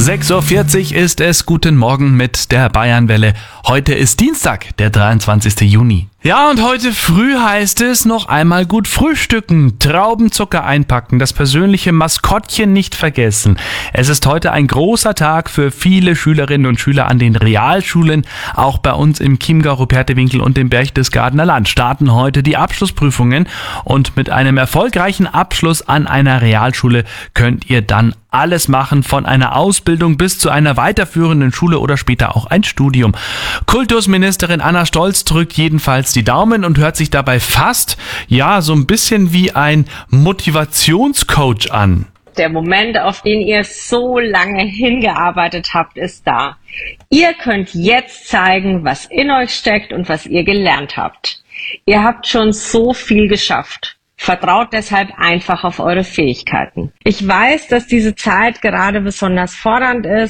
6:40 Uhr ist es. Guten Morgen mit der Bayernwelle. Heute ist Dienstag, der 23. Juni. Ja, und heute früh heißt es noch einmal gut frühstücken, Traubenzucker einpacken, das persönliche Maskottchen nicht vergessen. Es ist heute ein großer Tag für viele Schülerinnen und Schüler an den Realschulen. Auch bei uns im Chiemgau, Rupertewinkel und im Berchtesgadener Land starten heute die Abschlussprüfungen. Und mit einem erfolgreichen Abschluss an einer Realschule könnt ihr dann alles machen, von einer Ausbildung bis zu einer weiterführenden Schule oder später auch ein Studium. Kultusministerin Anna Stolz drückt jedenfalls die Daumen und hört sich dabei fast, so ein bisschen wie ein Motivationscoach an. Der Moment, auf den ihr so lange hingearbeitet habt, ist da. Ihr könnt jetzt zeigen, was in euch steckt und was ihr gelernt habt. Ihr habt schon so viel geschafft. Vertraut deshalb einfach auf eure Fähigkeiten. Ich weiß, dass diese Zeit gerade besonders fordernd ist.